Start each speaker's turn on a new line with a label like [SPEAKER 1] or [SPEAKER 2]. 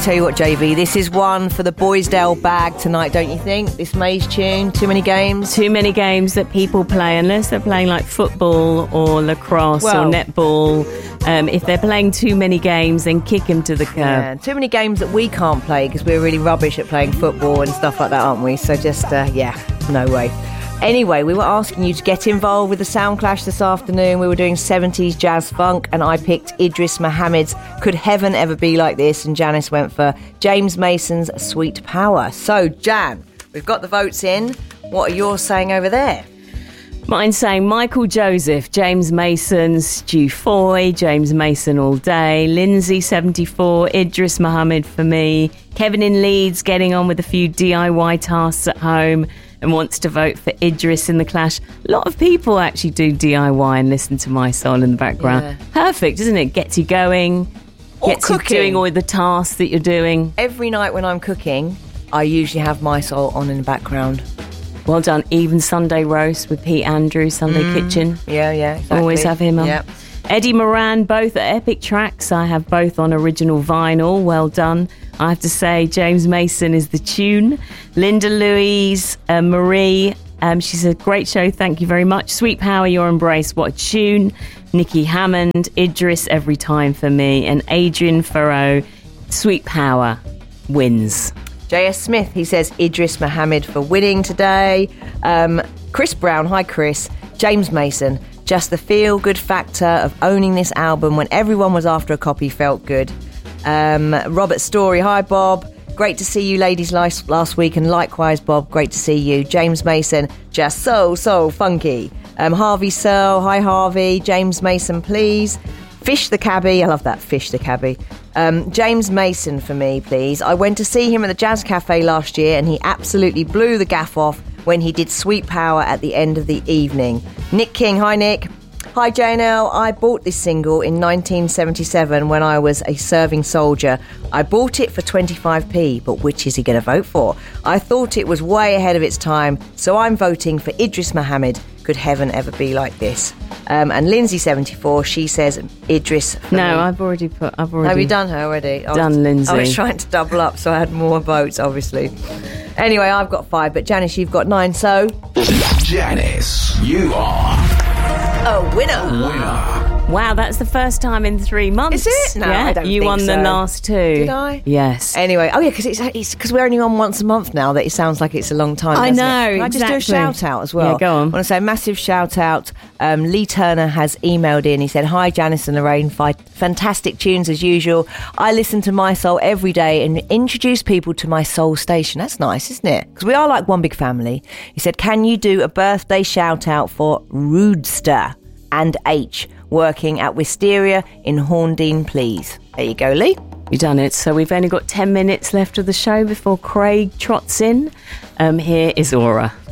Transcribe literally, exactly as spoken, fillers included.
[SPEAKER 1] tell you what, J V, this is one for the Boysdale bag tonight, don't you think? This Maze tune, too many games?
[SPEAKER 2] Too many games that people play, unless they're playing like football or lacrosse
[SPEAKER 1] well,
[SPEAKER 2] or netball. Um, if they're playing too many games, then kick them to the curb.
[SPEAKER 1] Yeah, too many games that we can't play because we're really rubbish at playing football and stuff like that, aren't we? So just, uh, yeah, no way. Anyway, we were asking you to get involved with the Sound Clash this afternoon. We were doing seventies jazz funk, and I picked Idris Muhammad's Could Heaven Ever Be Like This, and Janice went for James Mason's Sweet Power. So, Jan, we've got the votes in. What are yours saying over there?
[SPEAKER 2] Mine's saying Michael Joseph, James Mason, Stu Foy, James Mason all day, Lindsay seventy-four, Idris Muhammad for me, Kevin in Leeds getting on with a few D I Y tasks at home and wants to vote for Idris in the Clash. A lot of people actually do D I Y and listen to My Soul in the background. Yeah. Perfect, isn't it? Gets you going,
[SPEAKER 1] or
[SPEAKER 2] gets
[SPEAKER 1] cooking.
[SPEAKER 2] you doing all the tasks that you're doing.
[SPEAKER 1] Every night when I'm cooking, I usually have My Soul on in the background.
[SPEAKER 2] Well done. Even Sunday Roast with Pete Andrews, Sunday
[SPEAKER 1] mm,
[SPEAKER 2] Kitchen.
[SPEAKER 1] Yeah, yeah, exactly.
[SPEAKER 2] Always have him on.
[SPEAKER 1] Yep.
[SPEAKER 2] Eddie Moran, both are epic tracks. I have both on original vinyl. Well done. I have to say, James Mason is the tune. Linda Louise, uh, Marie, um, she said, great show, thank you very much. Sweet Power, Your Embrace, what a tune. Nikki Hammond, Idris every time for me. And Adrian Farrow, Sweet Power wins.
[SPEAKER 1] J S Smith, he says Idris Muhammad for winning today. Um, Chris Brown, hi Chris. James Mason, just the feel-good factor of owning this album when everyone was after a copy felt good. Um, Robert Story, hi Bob. Great to see you ladies last, last week, and likewise Bob, great to see you. James Mason, just so, so funky. Um, Harvey Searle, hi Harvey. James Mason, please. Fish the Cabbie, I love that, Fish the Cabbie. Um, James Mason for me, please. I went to see him at the Jazz Cafe last year and he absolutely blew the gaff off when he did Sweet Power at the end of the evening. Nick King, hi Nick. Hi J N L, I bought this single in nineteen seventy-seven when I was a serving soldier. I bought it for twenty-five p, but which is he going to vote for? I thought it was way ahead of its time, so I'm voting for Idris Muhammad. Could heaven ever be like this? Um, and Lindsay seventy-four, she says Idris.
[SPEAKER 2] No,
[SPEAKER 1] me.
[SPEAKER 2] I've already put. I've already.
[SPEAKER 1] Have you done her already? I
[SPEAKER 2] Done,
[SPEAKER 1] was,
[SPEAKER 2] Lindsay.
[SPEAKER 1] I was trying to double up, so I had more votes, obviously. Anyway, I've got five, but Janice, you've got nine. So,
[SPEAKER 3] Janice, you are
[SPEAKER 1] a winner.
[SPEAKER 3] winner.
[SPEAKER 2] Wow, that's the first time in three months.
[SPEAKER 1] Is it? No,
[SPEAKER 2] yeah,
[SPEAKER 1] I don't
[SPEAKER 2] you
[SPEAKER 1] think
[SPEAKER 2] won
[SPEAKER 1] so.
[SPEAKER 2] the last two.
[SPEAKER 1] Did I?
[SPEAKER 2] Yes.
[SPEAKER 1] Anyway, oh yeah, because it's it's because we're only on once a month now. That it sounds like it's a long time.
[SPEAKER 2] I
[SPEAKER 1] doesn't
[SPEAKER 2] know.
[SPEAKER 1] It? Can I just do a
[SPEAKER 2] exactly.
[SPEAKER 1] shout out as well?
[SPEAKER 2] Yeah, go on.
[SPEAKER 1] I want to say a massive shout out. Um, Lee Turner has emailed in. He said, "Hi Janice and Lorraine, fi- fantastic tunes as usual. I listen to My Soul every day and introduce people to my soul station." That's nice, isn't it? Because we are like one big family. He said, "Can you do a birthday shout out for Rudester and H working at Wisteria in Horndean, please?" There you go, Lee.
[SPEAKER 2] You've done it. So we've only got ten minutes left of the show before Craig trots in. Um, here is Aura.